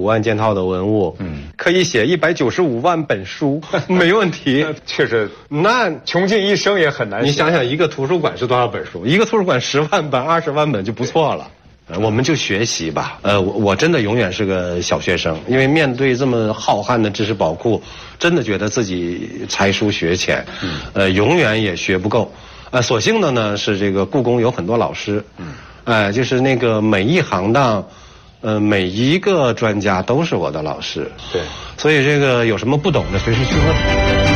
万件套的文物，可以写195万本书，没问题。 确实， 那穷尽一生也很难写。 你想想，一个图书馆是多少本书？一个图书馆10万本、20万本就不错了。我们就学习吧。我真的永远是个小学生，因为面对这么浩瀚的知识宝库，真的觉得自己才疏学浅，永远也学不够。所幸的呢是这个故宫有很多老师，就是那个每一行当，每一个专家都是我的老师。 对， 所以这个有什么不懂的，随时去问。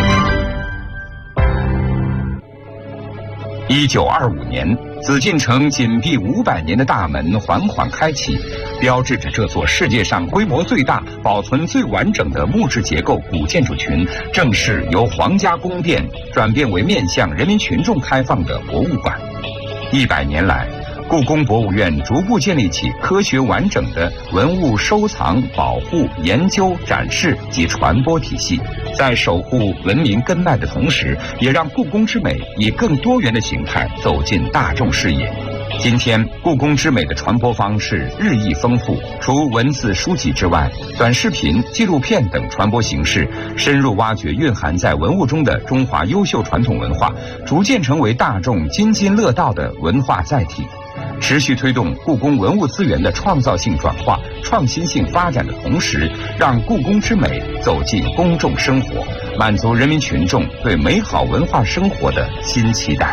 1925年，紫禁城紧闭500年的大门缓缓开启，标志着这座世界上规模最大、保存最完整的木质结构古建筑群，正式由皇家宫殿转变为面向人民群众开放的博物馆。100年来，故宫博物院逐步建立起科学完整的文物收藏、保护、研究、展示及传播体系，在守护文明根脉的同时，也让故宫之美以更多元的形态走进大众视野。今天，故宫之美的传播方式日益丰富，除文字书籍之外，短视频、纪录片等传播形式深入挖掘蕴含在文物中的中华优秀传统文化，逐渐成为大众津津乐道的文化载体。持续推动故宫文物资源的创造性转化、创新性发展的同时，让故宫之美走进公众生活，满足人民群众对美好文化生活的新期待。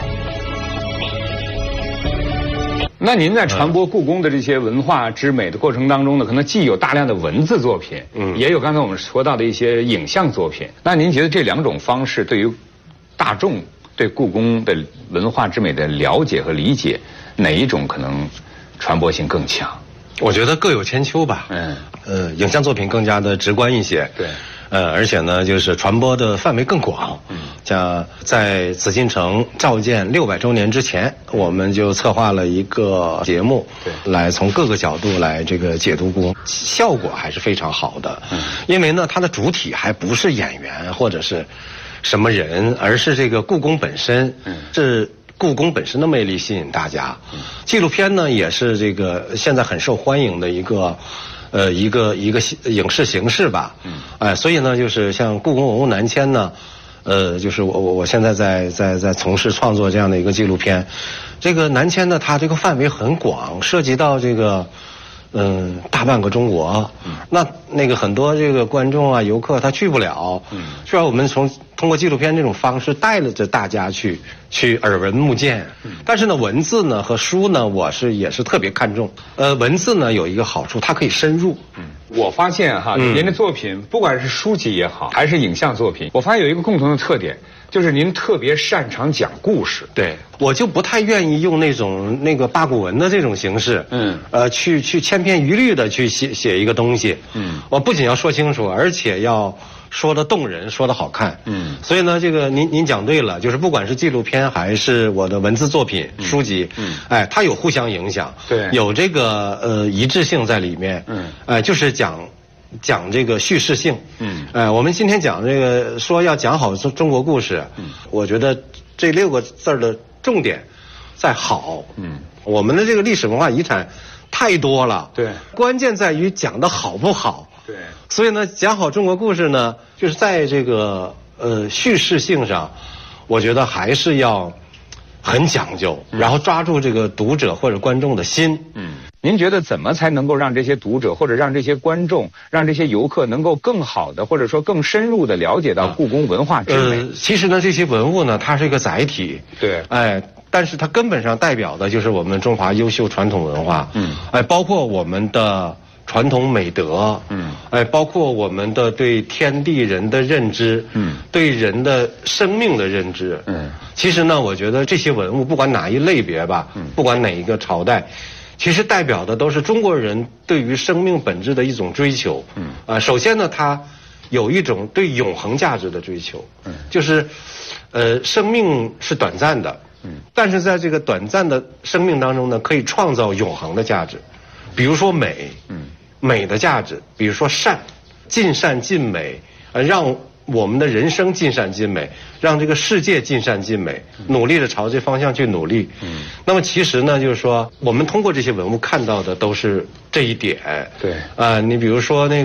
那您在传播故宫的这些文化之美的过程当中呢，可能既有大量的文字作品，也有刚才我们说到的一些影像作品。那您觉得这两种方式对于大众对故宫的文化之美的了解和理解，哪一种可能传播性更强？ 我觉得各有千秋吧。影像作品更加的直观一些。 对。 而且呢，就是传播的范围更广。像在紫禁城召建600周年之前，我们就策划了一个节目，来从各个角度来这个解读故宫，效果还是非常好的。因为呢，它的主体还不是演员或者是什么人，而是这个故宫本身。是故宫本身的魅力吸引大家。纪录片呢，也是这个现在很受欢迎的一个影视形式吧。所以呢，就是像故宫文物南迁呢，就是我现在在从事创作这样的一个纪录片。这个南迁呢，它这个范围很广，涉及到这个大半个中国。那个很多这个观众啊、游客他去不了。需要我们通过纪录片这种方式带着大家去耳闻目见。但是呢，文字呢和书呢，也是特别看重。文字呢有一个好处，它可以深入。 我发现哈，您的作品不管是书籍也好，还是影像作品，我发现有一个共同的特点，就是您特别擅长讲故事。 对，我就不太愿意用那个八股文的这种形式，去千篇一律的去写一个东西。我不仅要说清楚，而且要说得动人，说得好看。所以呢，这个您讲对了，就是不管是纪录片还是我的文字作品、书籍，它有互相影响， 对， 有这个一致性在里面。就是讲这个叙事性。我们今天讲这个说要讲好中国故事，我觉得这6个字的重点在好。我们的这个历史文化遗产太多了， 对， 关键在于讲的好不好。 对， 所以呢，讲好中国故事呢，就是在这个叙事性上，我觉得还是要很讲究，然后抓住这个读者或者观众的心。 您觉得怎么才能够让这些读者或者让这些观众、让这些游客能够更好的或者说更深入的了解到故宫文化之美？ 其实呢，这些文物呢，它是一个载体。 对。 但是它根本上代表的就是我们中华优秀传统文化。包括我们的传统美德。包括我们的对天地人的认知。对人的生命的认知。其实呢，我觉得这些文物不管哪一类别吧，不管哪一个朝代，其实代表的都是中国人对于生命本质的一种追求。首先呢，它有一种对永恒价值的追求。就是生命是短暂的。但是在这个短暂的生命当中呢，可以创造永恒的价值。比如说美。美的价值，比如说善，尽善尽美，让我们的人生尽善尽美，让这个世界尽善尽美，努力的朝这方向去努力。那么其实呢，就是说我们通过这些文物看到的都是这一点。 对。 你比如说